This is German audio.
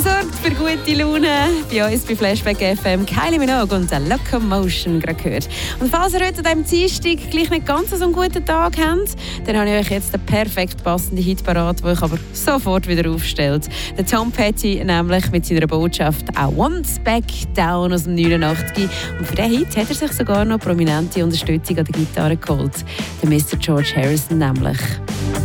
sorgt für gute Laune. Bei uns bei Flashback FM Kylie Minogue und Locomotion gerade gehört. Und falls ihr heute an diesem Dienstag gleich nicht ganz so einen guten Tag habt, dann habe ich euch jetzt den perfekt passenden Hit parat, den ich aber sofort wieder aufstellt. Der Tom Petty nämlich mit seiner Botschaft «I want back down» aus dem 89. Und für diesen Hit hat er sich sogar noch prominente Unterstützung an der Gitarre geholt. Der Mr. George Harrison nämlich.